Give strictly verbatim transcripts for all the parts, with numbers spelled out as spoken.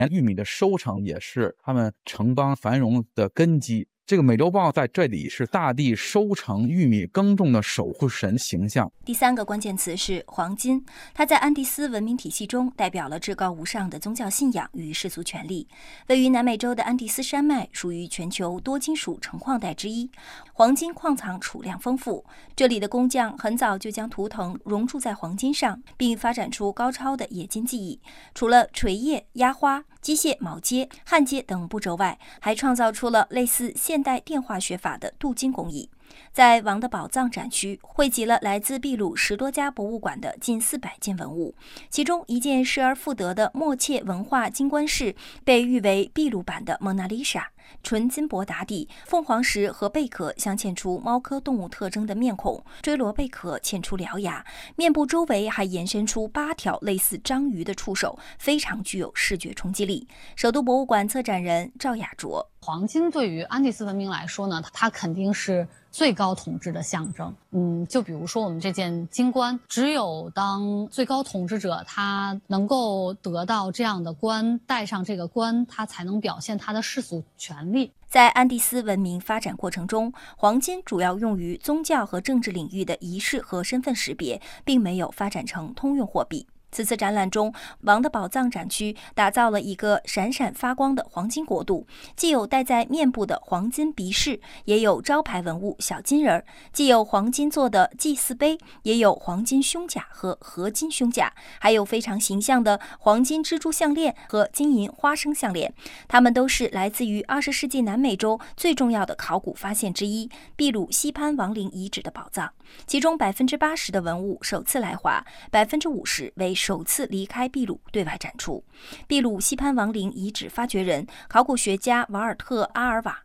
玉米的收成也是他们城邦繁荣的根基。这个美洲豹在这里是大地收成、玉米耕种的守护神形象。 第三个关键词是黄金，它在安第斯文明体系中代表了至高无上的宗教信仰与世俗权利。位于南美洲的安第斯山脉属于全球多金属成矿带之一，黄金矿藏储量丰富。这里的工匠很早就将图腾熔铸在黄金上，并发展出高超的冶金技艺。除了锤业、压花、机械铆接、焊接等步骤外，还创造出了类似现代电化学法的镀金工艺。在王的宝藏展区汇集了来自秘鲁十多家博物馆的近四百件文物，其中一件失而复得的默切文化金冠饰被誉为秘鲁版的蒙娜丽莎，纯金箔打底，凤凰石和贝壳镶嵌出猫科动物特征的面孔，锥螺贝壳嵌出獠牙，面部周围还延伸出八条类似章鱼的触手，非常具有视觉冲击力。首都博物馆策展人赵雅卓： 黄金对于安第斯文明来说呢，它肯定是最高统治的象征。嗯，就比如说我们这件金冠，只有当最高统治者他能够得到这样的冠，戴上这个冠，他才能表现他的世俗权利。 在安第斯文明发展过程中，黄金主要用于宗教和政治领域的仪式和身份识别，并没有发展成通用货币。此次展览中，王的宝藏展区打造了一个闪闪发光的黄金国度，既有戴在面部的黄金鼻饰，也有招牌文物小金人，既有黄金做的祭祀杯，也有黄金胸甲和合金胸甲，还有非常形象的黄金蜘蛛项链和金银花生项链。它们都是来自于二十世纪南美洲最重要的考古发现之一——秘鲁西潘王陵遗址的宝藏。其中百分之八十的文物首次来华，百分之五十为首次离开秘鲁对外展出。秘鲁西潘王陵遗址发掘人、考古学家瓦尔特·阿尔瓦：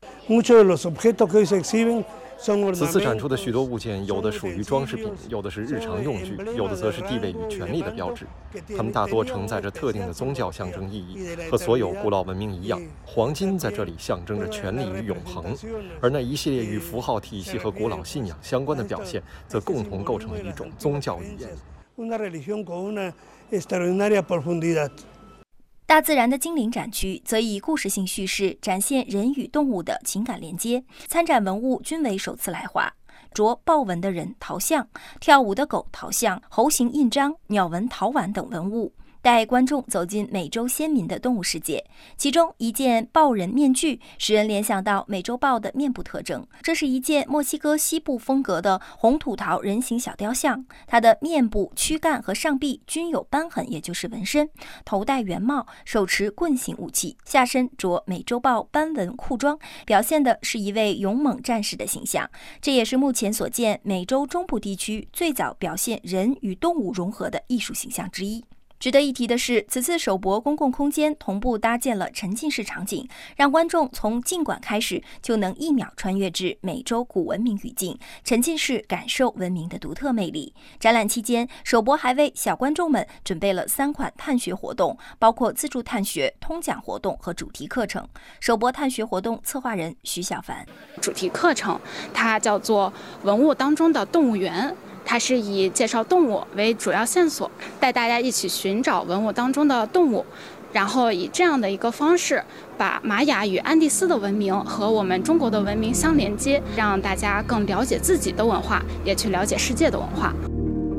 此次展出的许多物件，有的属于装饰品，有的是日常用具，有的则是地位与权力的标志。它们大多承载着特定的宗教象征意义，和所有古老文明一样，黄金在这里象征着权力与永恒，而那一系列与符号体系和古老信仰相关的表现，则共同构成了一种宗教语言。 大自然的精灵展区则以故事性叙事展现人与动物的情感连接，参展文物均为首次来华。着豹纹的人陶像、跳舞的狗陶像、猴形印章、鸟纹陶碗等文物，带观众走进美洲先民的动物世界。其中一件豹人面具使人联想到美洲豹的面部特征，这是一件墨西哥西部风格的红土陶人形小雕像，它的面部、躯干和上臂均有斑痕，也就是纹身，头戴圆帽，手持棍形武器，下身着美洲豹斑纹裤装，表现的是一位勇猛战士的形象。这也是目前所见美洲中部地区最早表现人与动物融合的艺术形象之一。值得一提的是，此次首博公共空间同步搭建了沉浸式场景，让观众从进馆开始就能一秒穿越至美洲古文明语境，沉浸式感受文明的独特魅力。展览期间，首博还为小观众们准备了三款探学活动，包括自助探学、通讲活动和主题课程。首博探学活动策划人徐小凡： 主题课程它叫做文物当中的动物园。它是以介绍动物为主要线索，带大家一起寻找文物当中的动物，然后以这样的一个方式，把玛雅与安第斯的文明和我们中国的文明相连接，让大家更了解自己的文化，也去了解世界的文化。